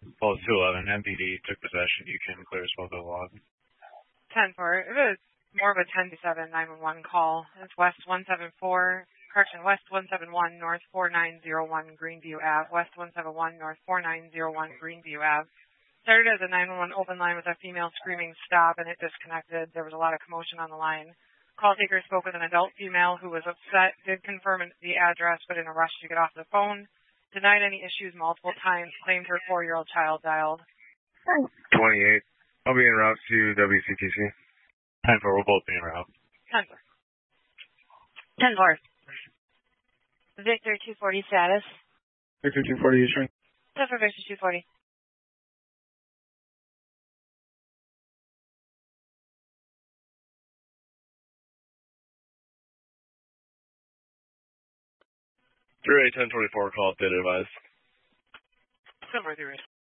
Pulse 211, MPD took possession. You can clear smoke of the log. 10-4. It was more of a 10-7 911 call. It's West West 171 North 4901 Greenview Ave. West 171 North 4901 Greenview Ave. Started as a 911 open line with a female screaming stop, and it disconnected. There was a lot of commotion on the line. Call taker spoke with an adult female who was upset, did confirm the address, but in a rush to get off the phone. Denied any issues multiple times, claimed her 4-year-old child dialed. 28. I'll be en route to WCTC. 10-4, we'll both be en route. 10-4. 10-4. Victor 240 status. Victor 240 issuing. 10 for Victor 240. Through a 1024 call, did advise. Similar theory.